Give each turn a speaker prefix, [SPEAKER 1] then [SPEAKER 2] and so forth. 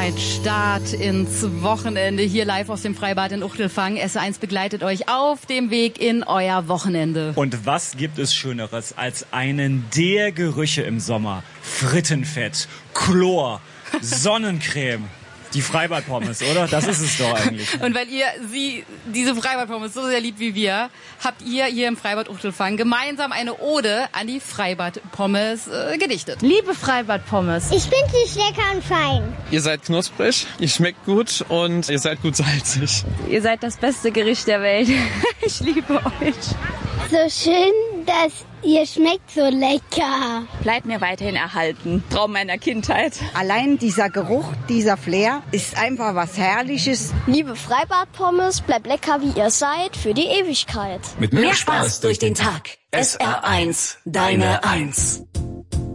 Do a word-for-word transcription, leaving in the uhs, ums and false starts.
[SPEAKER 1] Ein Start ins Wochenende hier live aus dem Freibad in Uchtelfang. S eins begleitet euch auf dem Weg in euer Wochenende.
[SPEAKER 2] Und was gibt es Schöneres als einen der Gerüche im Sommer? Frittenfett, Chlor, Sonnencreme. Die Freibad-Pommes, oder? Das ist es doch eigentlich.
[SPEAKER 1] Und weil ihr sie, diese Freibad-Pommes so sehr liebt wie wir, habt ihr hier im Freibad Uchtelfang gemeinsam eine Ode an die Freibad-Pommes äh, gedichtet.
[SPEAKER 3] Liebe Freibad-Pommes,
[SPEAKER 4] ich finde sie lecker und fein.
[SPEAKER 5] Ihr seid knusprig, ihr schmeckt gut und ihr seid gut salzig.
[SPEAKER 3] Ihr seid das beste Gericht der Welt. Ich liebe euch.
[SPEAKER 4] So schön, dass ihr schmeckt so lecker.
[SPEAKER 3] Bleibt mir weiterhin erhalten. Traum meiner Kindheit.
[SPEAKER 6] Allein dieser Geruch, dieser Flair ist einfach was Herrliches.
[SPEAKER 4] Liebe Freibad-Pommes, bleibt lecker wie ihr seid für die Ewigkeit.
[SPEAKER 7] Mit mehr Spaß durch den Tag. S R eins, deine Eins.